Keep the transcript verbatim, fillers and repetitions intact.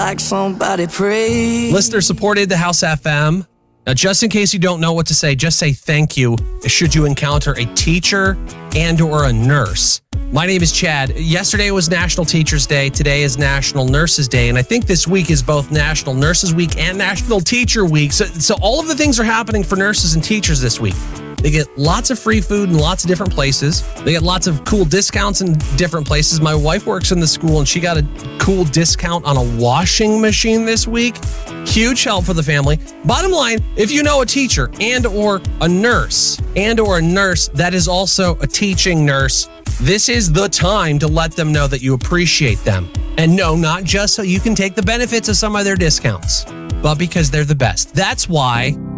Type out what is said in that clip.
like somebody prayed. Listener supported the House F M. Now, just in case you don't know what to say, just say thank you should you encounter a teacher and or a nurse. My name is Chad. Yesterday was National Teachers Day. Today is National Nurses Day. And I think this week is both National Nurses Week and National Teacher Week. So, so all of the things are happening for nurses and teachers this week. They get lots of free food in lots of different places. They get lots of cool discounts in different places. My wife works in the school and she got a cool discount on a washing machine this week. Huge help for the family. Bottom line, if you know a teacher and or a nurse and or a nurse that is also a teaching nurse, this is the time to let them know that you appreciate them. And no, not just so you can take the benefits of some of their discounts, but because they're the best. That's why